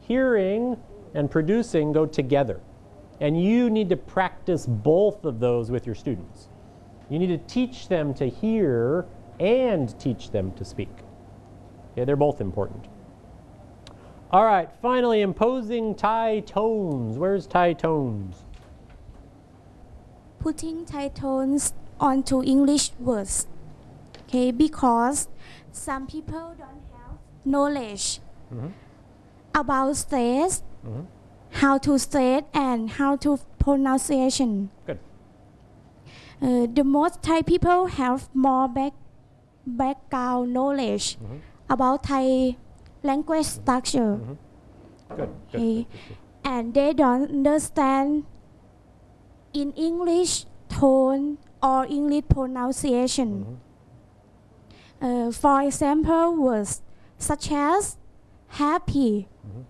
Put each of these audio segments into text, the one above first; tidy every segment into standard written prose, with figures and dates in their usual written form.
hearing and producing go together. And you need to practice both of those with your students. You need to teach them to hear and teach them to speak. Okay, they're both important. All right, finally, imposing Thai tones. Where's Thai tones? Putting Thai tones onto English words. Okay, because some people don't have knowledge about stress, how to stress, and how to pronunciation. Good. The most Thai people have more background knowledge about Thai language structure. Good. Okay. And they don't understand in English tone or English pronunciation. For example, words such as happy.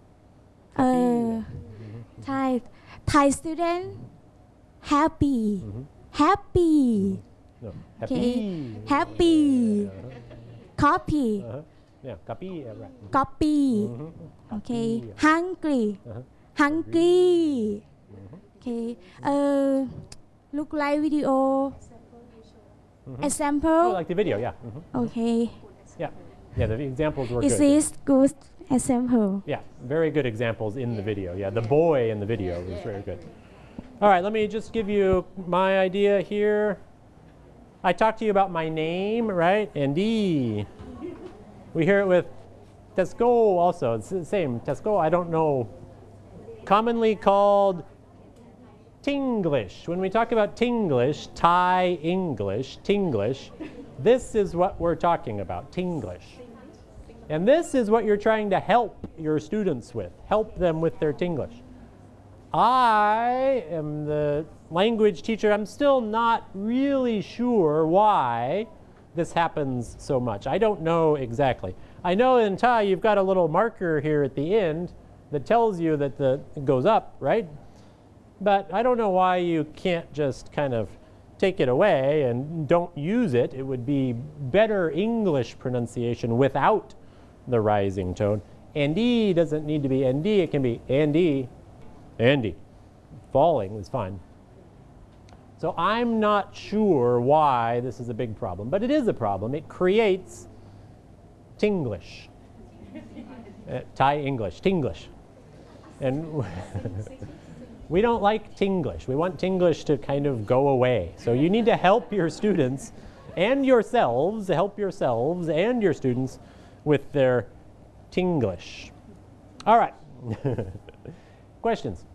Thai student happy. Happy. No, Okay. happy. Happy. Copy. Yeah, copy. Right. Copy. Okay. Hungry. Hungry. Okay. Look like video. Example. Oh, like the video, yeah. Okay. Yeah. Yeah, the examples were Is good. this good example? Yeah, very good examples in the video. Yeah, the boy in the video was very good. All right, let me just give you my idea here. I talked to you about my name, right? Andy. We hear it with Tesco also. It's the same. Tesco, I don't know. Commonly called Tinglish. When we talk about Tinglish, Thai English, Tinglish, this is what we're talking about, Tinglish. And this is what you're trying to help your students with, help them with their Tinglish. I am the language teacher. I'm still not really sure why this happens so much. I don't know exactly. I know in Thai you've got a little marker here at the end that tells you that it goes up, right? But I don't know why you can't just kind of take it away and don't use it. It would be better English pronunciation without the rising tone. ND doesn't need to be ND. It can be ND. Andy. Falling is fine. So I'm not sure why this is a big problem, but it is a problem. It creates Tinglish. Thai English, Tinglish. And we don't like Tinglish. We want Tinglish to kind of go away. So you need to help your students and yourselves, help yourselves and your students with their Tinglish. All right. Questions?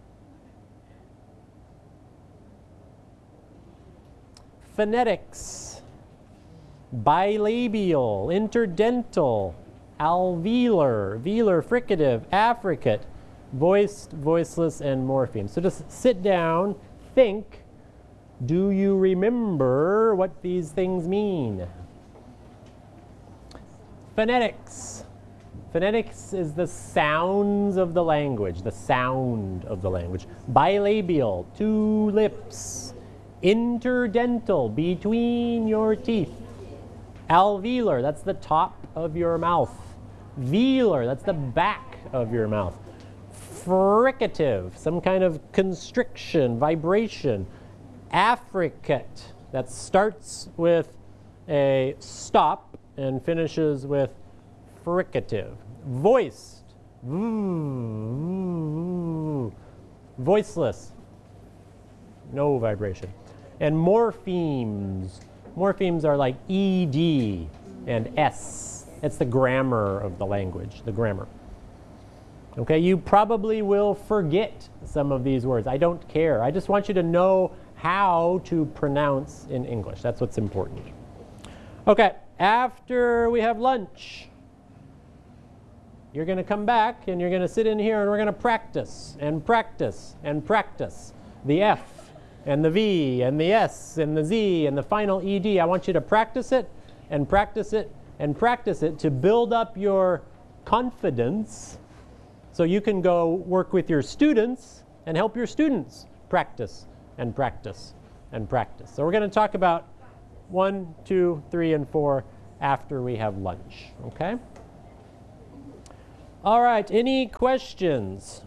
Phonetics, bilabial, interdental, alveolar, velar, fricative, affricate, voiced, voiceless, and morpheme. So just sit down, think, do you remember what these things mean? Phonetics. Phonetics is the sounds of the language, the sound of the language. Bilabial, two lips. Interdental, between your teeth. Alveolar, that's the top of your mouth. Velar, that's the back of your mouth. Fricative, some kind of constriction, vibration. Affricate, that starts with a stop and finishes with fricative. Voiced, voiceless, no vibration. And morphemes. Morphemes are like ED and S. It's the grammar of the language, the grammar. Okay, you probably will forget some of these words. I don't care. I just want you to know how to pronounce in English. That's what's important. Okay, after we have lunch, you're going to come back and you're going to sit in here and we're going to practice and practice and practice the F and the V and the S and the Z and the final ED. I want you to practice it and practice it and practice it to build up your confidence so you can go work with your students and help your students practice and practice and practice. So we're going to talk about 1, 2, 3, and 4 after we have lunch, okay? All right, any questions?